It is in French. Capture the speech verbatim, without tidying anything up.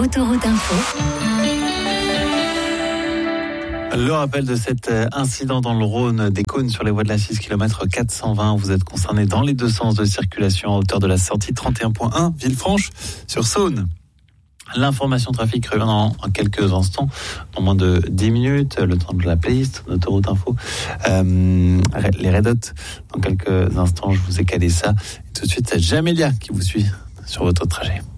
Autoroute Info. Le rappel de cet incident dans le Rhône, des cônes sur les voies de la six kilomètres quatre cent vingt. Vous êtes concerné dans les deux sens de circulation à hauteur de la sortie trente et un point un, Villefranche sur Saône. L'information trafic revient en, en quelques instants, dans moins de dix minutes, le temps de la playlist, Autoroute Info. Euh, les Red Hot, dans quelques instants, je vous ai calé ça. Et tout de suite, c'est Jamélia qui vous suit sur votre trajet.